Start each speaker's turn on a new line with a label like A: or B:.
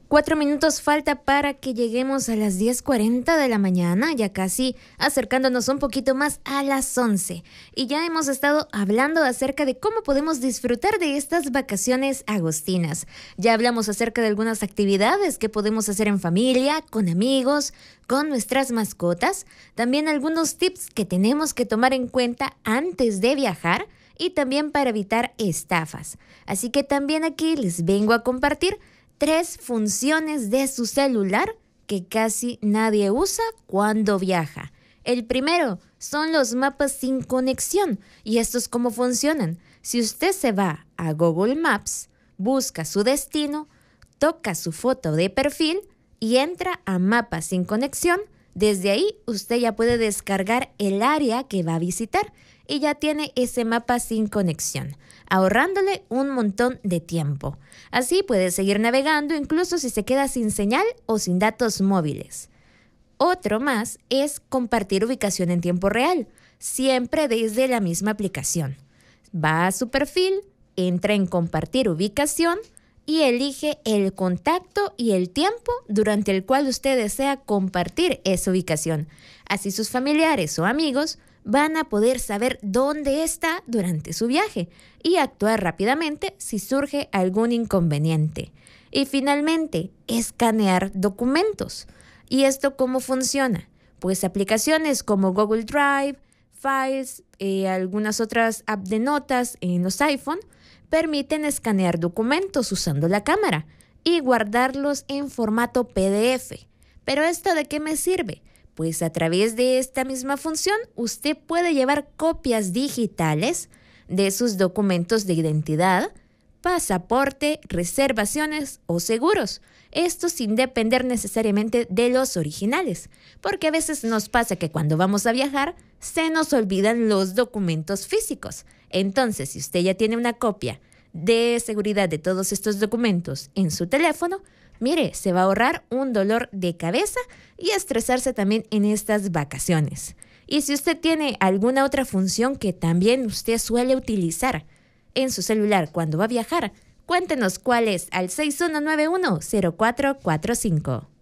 A: 4 minutos falta para que lleguemos a las 10:40 de la mañana, ya casi acercándonos un poquito más a las 11. Y ya hemos estado hablando acerca de cómo podemos disfrutar de estas vacaciones agostinas. Ya hablamos acerca de algunas actividades que podemos hacer en familia, con amigos, con nuestras mascotas. También algunos tips que tenemos que tomar en cuenta antes de viajar y también para evitar estafas. Así que también aquí les vengo a compartir 3 funciones de su celular que casi nadie usa cuando viaja. El primero son los mapas sin conexión. ¿Y estos cómo funcionan? Si usted se va a Google Maps, busca su destino, toca su foto de perfil y entra a mapas sin conexión, desde ahí usted ya puede descargar el área que va a visitar y ya tiene ese mapa sin conexión, ahorrándole un montón de tiempo. Así puede seguir navegando incluso si se queda sin señal o sin datos móviles. Otro más es compartir ubicación en tiempo real, siempre desde la misma aplicación. Va a su perfil, entra en compartir ubicación y elige el contacto y el tiempo durante el cual usted desea compartir esa ubicación. Así sus familiares o amigos van a poder saber dónde está durante su viaje y actuar rápidamente si surge algún inconveniente. Y finalmente, escanear documentos. ¿Y esto cómo funciona? Pues aplicaciones como Google Drive, Files, algunas otras apps de notas en los iPhone permiten escanear documentos usando la cámara y guardarlos en formato PDF. ¿Pero esto de qué me sirve? Pues a través de esta misma función, usted puede llevar copias digitales de sus documentos de identidad, pasaporte, reservaciones o seguros. Esto sin depender necesariamente de los originales, porque a veces nos pasa que cuando vamos a viajar se nos olvidan los documentos físicos. Entonces, si usted ya tiene una copia de seguridad de todos estos documentos en su teléfono, mire, se va a ahorrar un dolor de cabeza y estresarse también en estas vacaciones. Y si usted tiene alguna otra función que también usted suele utilizar en su celular cuando va a viajar, cuéntenos cuál es al 6191-0445.